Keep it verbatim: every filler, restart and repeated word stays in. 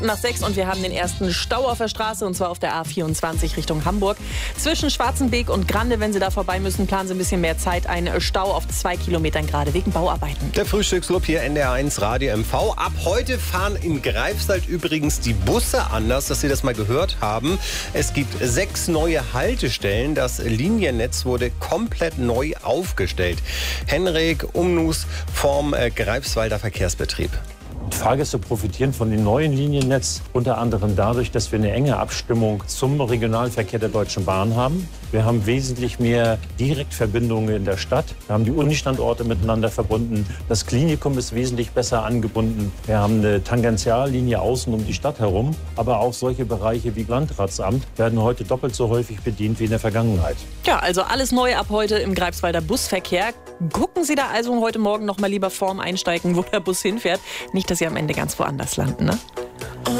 Nach sechs und wir haben den ersten Stau auf der Straße, und zwar auf der A vierundzwanzig Richtung Hamburg. Zwischen Schwarzenbeek und Grande, wenn Sie da vorbei müssen, planen Sie ein bisschen mehr Zeit. Ein Stau auf zwei Kilometern gerade wegen Bauarbeiten. Der Frühstücksclub hier N D R eins Radio M V. Ab heute fahren in Greifswald übrigens die Busse anders, dass Sie das mal gehört haben. Es gibt sechs neue Haltestellen. Das Liniennetz wurde komplett neu aufgestellt. Henrik Umnus vom äh, Greifswalder Verkehrsbetrieb. Fahrgäste profitieren von dem neuen Liniennetz unter anderem dadurch, dass wir eine enge Abstimmung zum Regionalverkehr der Deutschen Bahn haben. Wir haben wesentlich mehr Direktverbindungen in der Stadt. Wir haben die Unistandorte miteinander verbunden. Das Klinikum ist wesentlich besser angebunden. Wir haben eine Tangentiallinie außen um die Stadt herum. Aber auch solche Bereiche wie Landratsamt werden heute doppelt so häufig bedient wie in der Vergangenheit. Ja, also alles neu ab heute im Greifswalder Busverkehr. Gucken Sie da also heute Morgen noch mal lieber vorm Einsteigen, wo der Bus hinfährt. Nicht, dass Sie am Ende ganz woanders landen, ne?